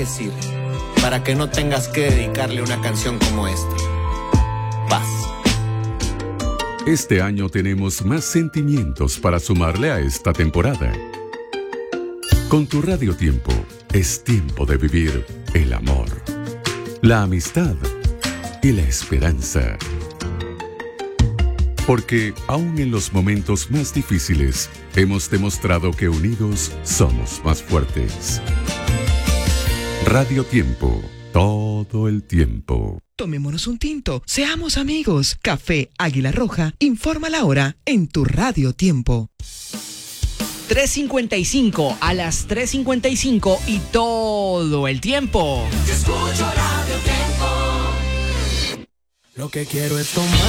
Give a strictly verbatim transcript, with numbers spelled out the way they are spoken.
decir, para que no tengas que dedicarle una canción como esta. Paz. Este año tenemos más sentimientos para sumarle a esta temporada. Con tu Radio Tiempo, es tiempo de vivir el amor, la amistad y la esperanza. Porque aún en los momentos más difíciles, hemos demostrado que unidos somos más fuertes. Radio Tiempo, todo el tiempo. Tomémonos un tinto, seamos amigos. Café Águila Roja, informa la hora en tu Radio Tiempo. tres cincuenta y cinco, a las tres cincuenta y cinco y todo el tiempo. Yo escucho Radio Tiempo. Lo que quiero es tomar